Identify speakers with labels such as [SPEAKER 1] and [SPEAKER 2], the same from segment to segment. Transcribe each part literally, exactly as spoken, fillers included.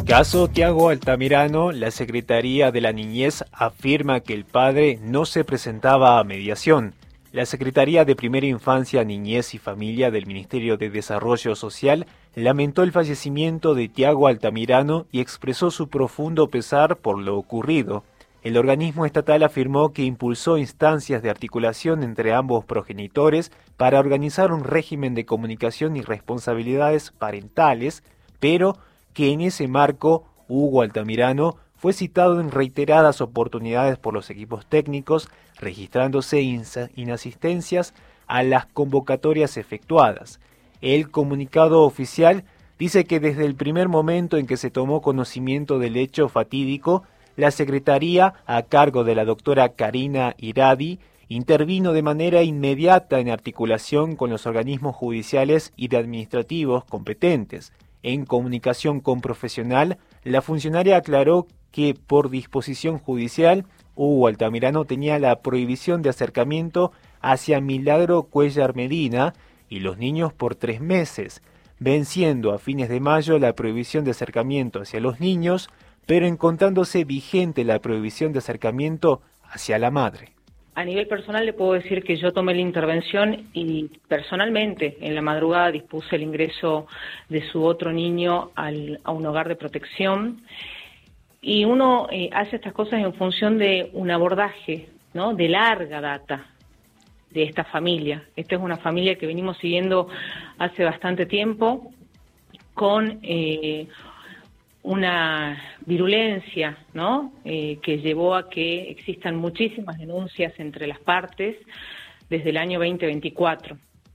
[SPEAKER 1] Caso Tiago Altamirano, la Secretaría de la Niñez afirma que el padre no se presentaba a mediación. La Secretaría de Primera Infancia, Niñez y Familia del Ministerio de Desarrollo Social lamentó el fallecimiento de Tiago Altamirano y expresó su profundo pesar por lo ocurrido. El organismo estatal afirmó que impulsó instancias de articulación entre ambos progenitores para organizar un régimen de comunicación y responsabilidades parentales, pero que en ese marco Hugo Altamirano fue citado en reiteradas oportunidades por los equipos técnicos, registrándose inasistencias a las convocatorias efectuadas. El comunicado oficial dice que desde el primer momento en que se tomó conocimiento del hecho fatídico, la Secretaría, a cargo de la doctora Karina Iradi, intervino de manera inmediata en articulación con los organismos judiciales y de administrativos competentes. En comunicación con Profesional, la funcionaria aclaró que por disposición judicial, Hugo Altamirano tenía la prohibición de acercamiento hacia Milagro Cuellar Medina y los niños por tres meses, venciendo a fines de mayo la prohibición de acercamiento hacia los niños, pero encontrándose vigente la prohibición de acercamiento hacia la madre.
[SPEAKER 2] A nivel personal le puedo decir que yo tomé la intervención y personalmente en la madrugada dispuse el ingreso de su otro niño al, a un hogar de protección. Y uno eh, hace estas cosas en función de un abordaje, ¿no?, de larga data de esta familia. Esta es una familia que venimos siguiendo hace bastante tiempo con eh, una virulencia, ¿no?, eh, que llevó a que existan muchísimas denuncias entre las partes desde el año veinte veinticuatro.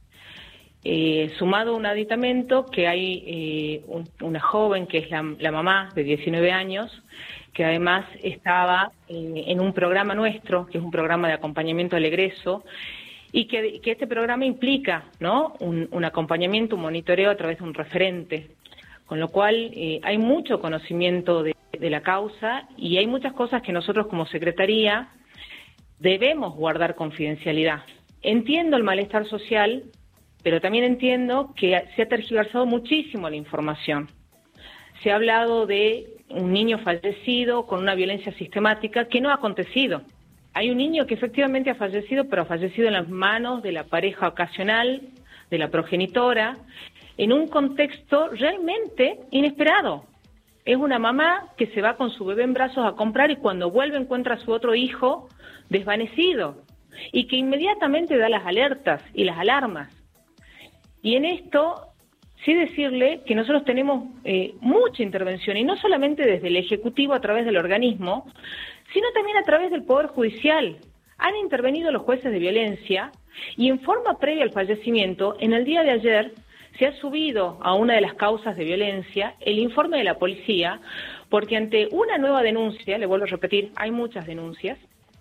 [SPEAKER 2] Eh, sumado a un aditamento que hay eh, un, una joven que es la, la mamá de diecinueve años, que además estaba eh, en un programa nuestro, que es un programa de acompañamiento al egreso, y que, que este programa implica, ¿no?, un, un acompañamiento, un monitoreo a través de un referente. Con lo cual eh, hay mucho conocimiento de, de la causa y hay muchas cosas que nosotros como Secretaría debemos guardar confidencialidad. Entiendo el malestar social, pero también entiendo que se ha tergiversado muchísimo la información. Se ha hablado de un niño fallecido con una violencia sistemática que no ha acontecido. Hay un niño que efectivamente ha fallecido, pero ha fallecido en las manos de la pareja ocasional, de la progenitora, en un contexto realmente inesperado. Es una mamá que se va con su bebé en brazos a comprar y cuando vuelve encuentra a su otro hijo desvanecido y que inmediatamente da las alertas y las alarmas. Y en esto, sí decirle que nosotros tenemos eh, mucha intervención y no solamente desde el Ejecutivo a través del organismo, sino también a través del Poder Judicial. Han intervenido los jueces de violencia y en forma previa al fallecimiento, en el día de ayer, se ha subido a una de las causas de violencia el informe de la policía, porque ante una nueva denuncia, le vuelvo a repetir, hay muchas denuncias,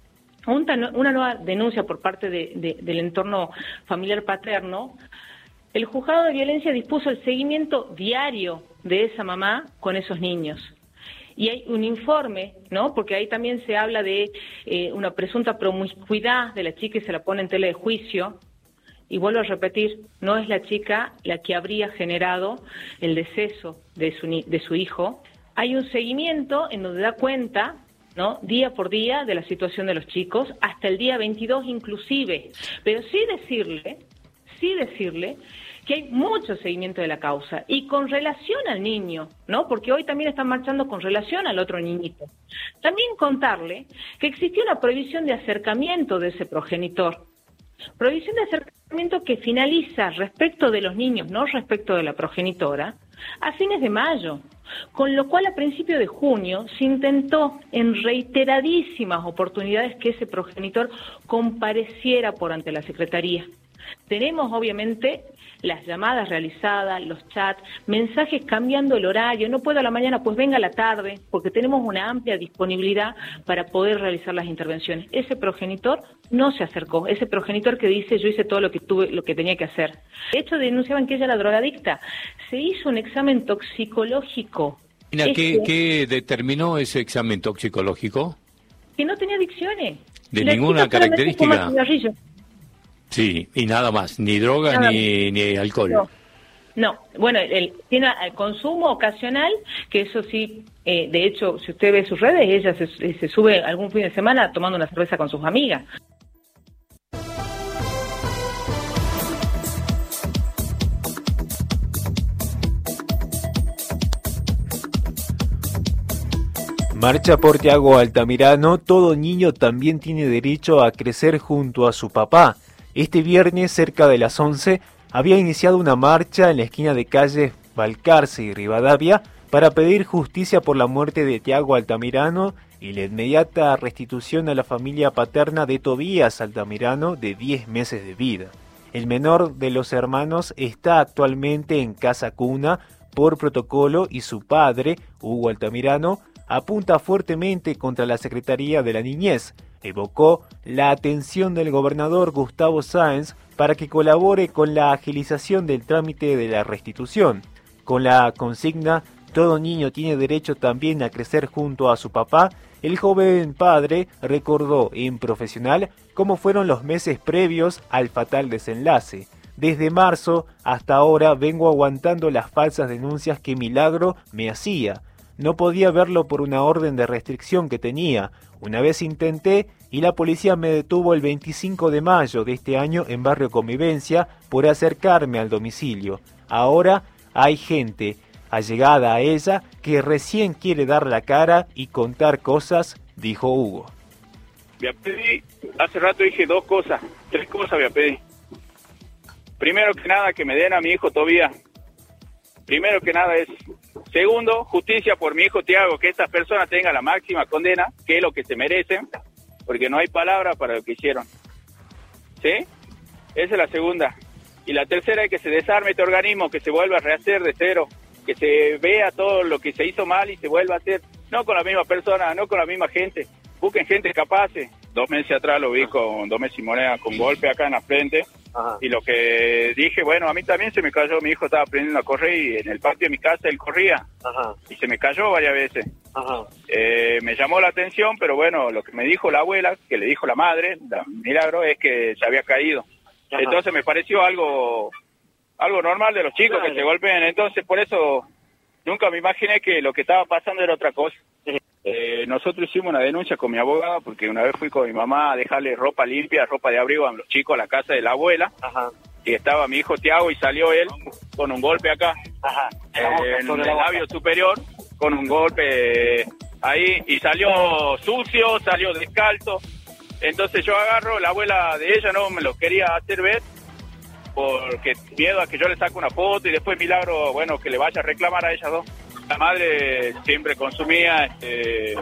[SPEAKER 2] una nueva denuncia por parte de, de, del entorno familiar paterno, el juzgado de violencia dispuso el seguimiento diario de esa mamá con esos niños. Y hay un informe, ¿no?, porque ahí también se habla de eh, una presunta promiscuidad de la chica y se la pone en tela de juicio. Y vuelvo a repetir, no es la chica la que habría generado el deceso de su, de su hijo. Hay un seguimiento en donde da cuenta, ¿no?, día por día de la situación de los chicos, hasta el día veintidós inclusive. Pero sí decirle, sí decirle que hay mucho seguimiento de la causa y con relación al niño, ¿no?, porque hoy también están marchando con relación al otro niñito. También contarle que existió una prohibición de acercamiento de ese progenitor. Prohibición de acercamiento que finaliza respecto de los niños, no respecto de la progenitora, a fines de mayo, con lo cual a principios de junio se intentó en reiteradísimas oportunidades que ese progenitor compareciera por ante la Secretaría. Tenemos obviamente las llamadas realizadas, los chats, mensajes cambiando el horario, no puedo a la mañana, pues venga a la tarde, porque tenemos una amplia disponibilidad para poder realizar las intervenciones. Ese progenitor no se acercó, ese progenitor que dice yo hice todo lo que tuve, lo que tenía que hacer. De hecho denunciaban que ella era drogadicta. Se hizo un examen toxicológico.
[SPEAKER 3] Mira, ¿qué, ¿qué determinó ese examen toxicológico?
[SPEAKER 2] Que no tenía adicciones.
[SPEAKER 3] ¿De ninguna característica? Sí, y nada más, ni droga
[SPEAKER 2] nada
[SPEAKER 3] ni, ni alcohol.
[SPEAKER 2] No. No, bueno, el, tiene el consumo ocasional, que eso sí, eh, de hecho, si usted ve sus redes, ella se, se sube algún fin de semana tomando una cerveza con sus amigas.
[SPEAKER 1] Marcha por Thiago Altamirano. Todo niño también tiene derecho a crecer junto a su papá. Este viernes, cerca de las once, había iniciado una marcha en la esquina de calles Balcarce y Rivadavia para pedir justicia por la muerte de Thiago Altamirano y la inmediata restitución a la familia paterna de Tobías Altamirano, de diez meses de vida. El menor de los hermanos está actualmente en casa cuna por protocolo y su padre, Hugo Altamirano, apunta fuertemente contra la Secretaría de la Niñez. Evocó la atención del gobernador Gustavo Sáenz para que colabore con la agilización del trámite de la restitución. Con la consigna "Todo niño tiene derecho también a crecer junto a su papá", el joven padre recordó en profesional cómo fueron los meses previos al fatal desenlace. Desde marzo hasta ahora vengo aguantando las falsas denuncias que Milagro me hacía. No podía verlo por una orden de restricción que tenía. Una vez intenté y la policía me detuvo el veinticinco de mayo de este año en Barrio Convivencia por acercarme al domicilio. Ahora hay gente allegada a ella que recién quiere dar la cara y contar cosas, dijo Hugo.
[SPEAKER 4] Voy a pedir, hace rato dije dos cosas, tres cosas voy a pedir. Primero que nada, que me den a mi hijo Tobías. Primero que nada es. Segundo, justicia por mi hijo Thiago, que estas personas tengan la máxima condena, que es lo que se merecen, porque no hay palabras para lo que hicieron. ¿Sí? Esa es la segunda. Y la tercera es que se desarme este organismo, que se vuelva a rehacer de cero, que se vea todo lo que se hizo mal y se vuelva a hacer, no con la misma persona, no con la misma gente. Busquen gente capaces. Dos meses atrás lo vi con dos meses y moneda, con golpe acá en la frente. Ajá. Y lo que dije, bueno, a mí también se me cayó, mi hijo estaba aprendiendo a correr y en el patio de mi casa él corría. Ajá. Y se me cayó varias veces. Ajá. Eh, me llamó la atención, pero bueno, lo que me dijo la abuela, que le dijo la madre, la Milagro, es que se había caído. Ajá. Entonces me pareció algo algo normal de los chicos, claro, que se golpeen. Entonces por eso nunca me imaginé que lo que estaba pasando era otra cosa. Eh, nosotros hicimos una denuncia con mi abogada porque una vez fui con mi mamá a dejarle ropa limpia, ropa de abrigo a los chicos a la casa de la abuela. Ajá. Y estaba mi hijo Thiago y salió él con un golpe acá. Ajá. Eh, en el labio superior, con un golpe eh, ahí, y salió sucio, salió descalzo. Entonces yo agarro, la abuela de ella no me lo quería hacer ver porque miedo a que yo le saque una foto y después Milagro, bueno, que le vaya a reclamar a ellas dos. La madre siempre consumía, este,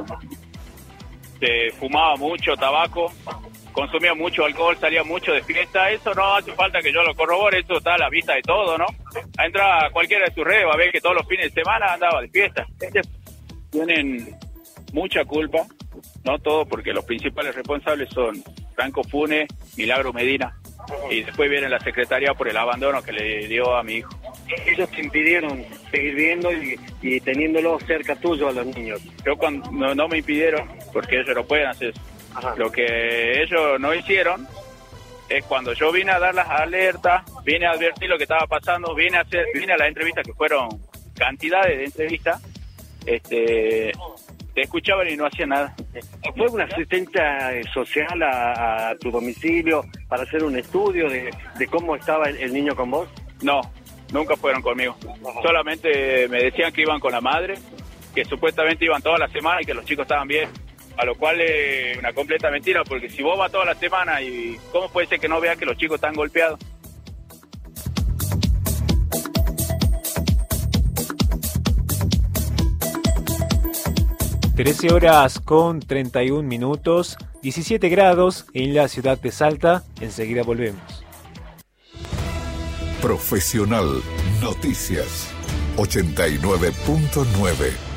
[SPEAKER 4] se fumaba mucho tabaco, consumía mucho alcohol, salía mucho de fiesta. Eso no hace falta que yo lo corrobore, eso está a la vista de todo, ¿no? Entra a cualquiera de sus redes, va a ver que todos los fines de semana andaba de fiesta. Tienen mucha culpa, no todo, porque los principales responsables son Franco Funes, Milagro Medina, y después viene la secretaría por el abandono que le dio a mi hijo.
[SPEAKER 5] Ellos te impidieron seguir viendo y, y teniéndolo cerca tuyo a los niños.
[SPEAKER 4] Yo cuando no, no me impidieron, porque ellos no pueden hacer eso. Ajá. Lo que ellos no hicieron es cuando yo vine a dar las alertas, vine a advertir lo que estaba pasando, vine a hacer, vine a las entrevistas, que fueron cantidades de entrevistas, este, te escuchaban y no hacían nada.
[SPEAKER 5] ¿Fue una asistencia social a, a tu domicilio para hacer un estudio de, de cómo estaba el, el niño con vos?
[SPEAKER 4] No, nunca fueron conmigo. Ajá. Solamente me decían que iban con la madre, que supuestamente iban toda la semana y que los chicos estaban bien. A lo cual es una completa mentira, porque si vos vas toda la semana, y ¿cómo puede ser que no veas que los chicos están golpeados?
[SPEAKER 1] trece horas con treinta y un minutos, diecisiete grados en la ciudad de Salta. Enseguida volvemos.
[SPEAKER 6] Profesional Noticias ochenta y nueve punto nueve.